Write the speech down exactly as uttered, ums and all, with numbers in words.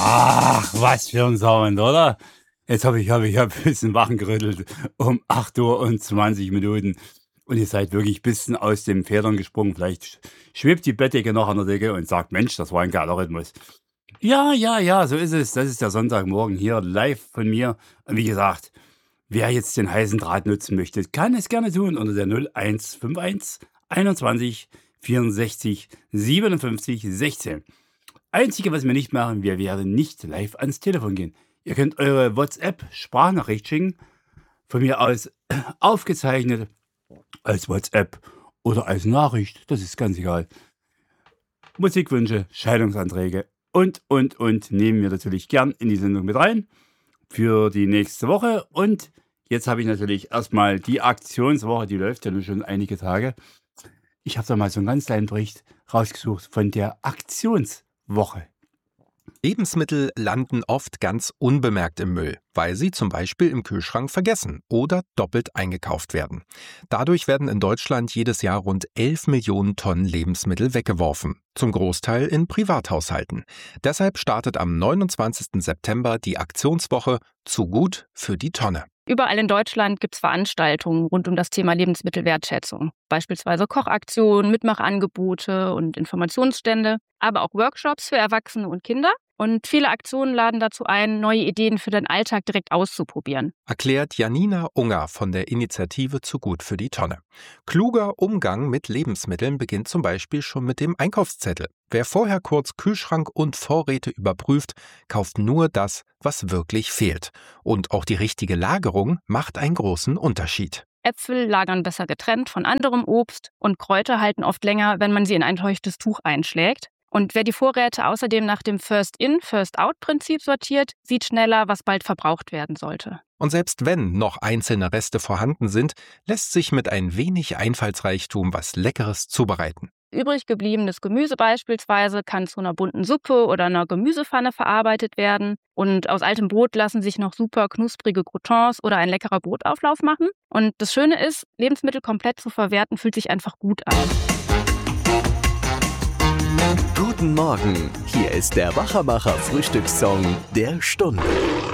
Ach, was für ein Sound, oder? Jetzt habe ich, habe ich hab ein bisschen wachgerüttelt um acht Uhr und zwanzig Minuten. Und ihr seid wirklich ein bisschen aus den Federn gesprungen. Vielleicht sch- schwebt die Bettdecke noch an der Decke und sagt, Mensch, das war ein geiler Rhythmus. Ja, ja, ja, so ist es. Das ist der Sonntagmorgen hier live von mir. Und wie gesagt, wer jetzt den heißen Draht nutzen möchte, kann es gerne tun unter der null eins fünf eins einundzwanzig vierundsechzig siebenundfünfzig sechzehn. Einzige, was wir nicht machen, wir werden nicht live ans Telefon gehen. Ihr könnt eure WhatsApp-Sprachnachricht schicken, von mir aus aufgezeichnet als WhatsApp oder als Nachricht, das ist ganz egal. Musikwünsche, Scheidungsanträge und, und, und nehmen wir natürlich gern in die Sendung mit rein für die nächste Woche. Und jetzt habe ich natürlich erstmal die Aktionswoche, die läuft ja nun schon einige Tage. Ich habe da mal so einen ganz kleinen Bericht rausgesucht von der Aktionswoche. Lebensmittel landen oft ganz unbemerkt im Müll, weil sie zum Beispiel im Kühlschrank vergessen oder doppelt eingekauft werden. Dadurch werden in Deutschland jedes Jahr rund elf Millionen Tonnen Lebensmittel weggeworfen, zum Großteil in Privathaushalten. Deshalb startet am neunundzwanzigsten September die Aktionswoche Zu gut für die Tonne. Überall in Deutschland gibt es Veranstaltungen rund um das Thema Lebensmittelwertschätzung. Beispielsweise Kochaktionen, Mitmachangebote und Informationsstände, aber auch Workshops für Erwachsene und Kinder. Und viele Aktionen laden dazu ein, neue Ideen für den Alltag direkt auszuprobieren. Erklärt Janina Unger von der Initiative Zu gut für die Tonne. Kluger Umgang mit Lebensmitteln beginnt zum Beispiel schon mit dem Einkaufszettel. Wer vorher kurz Kühlschrank und Vorräte überprüft, kauft nur das, was wirklich fehlt. Und auch die richtige Lagerung macht einen großen Unterschied. Äpfel lagern besser getrennt von anderem Obst und Kräuter halten oft länger, wenn man sie in ein feuchtes Tuch einschlägt. Und wer die Vorräte außerdem nach dem First-in, First-out-Prinzip sortiert, sieht schneller, was bald verbraucht werden sollte. Und selbst wenn noch einzelne Reste vorhanden sind, lässt sich mit ein wenig Einfallsreichtum was Leckeres zubereiten. Übrig gebliebenes Gemüse beispielsweise kann zu einer bunten Suppe oder einer Gemüsepfanne verarbeitet werden. Und aus altem Brot lassen sich noch super knusprige Croutons oder ein leckerer Brotauflauf machen. Und das Schöne ist, Lebensmittel komplett zu verwerten, fühlt sich einfach gut an. Guten Morgen, hier ist der Wachermacher Frühstückssong der Stunde.